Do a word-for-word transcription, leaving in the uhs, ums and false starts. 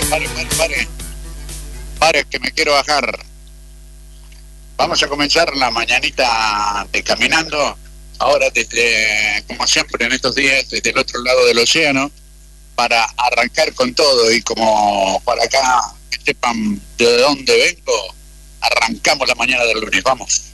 pare, pare, pare. Pare, que me quiero bajar. Vamos a comenzar la mañanita de Caminando. Ahora, desde, como siempre en estos días, desde el otro lado del océano, para arrancar con todo. Y como para acá, que sepan de dónde vengo, arrancamos la mañana del lunes. Vamos.